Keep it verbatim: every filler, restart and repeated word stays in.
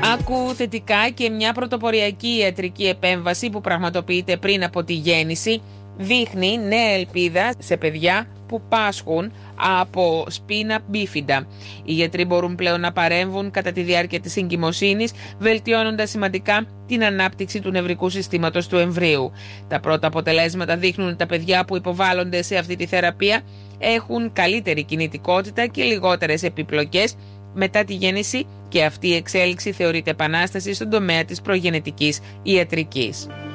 Άκου θετικά και μια πρωτοποριακή ιατρική επέμβαση που πραγματοποιείται πριν από τη γέννηση δείχνει νέα ελπίδα σε παιδιά που πάσχουν από σπίνα μπίφιντα. Οι γιατροί μπορούν πλέον να παρέμβουν κατά τη διάρκεια της εγκυμοσύνης, βελτιώνοντας σημαντικά την ανάπτυξη του νευρικού συστήματος του εμβρίου. Τα πρώτα αποτελέσματα δείχνουν ότι τα παιδιά που υποβάλλονται σε αυτή τη θεραπεία έχουν καλύτερη κινητικότητα και λιγότερες επιπλοκές μετά τη γέννηση, και αυτή η εξέλιξη θεωρείται επανάσταση στον τομέα της προγενετικής ιατρικής.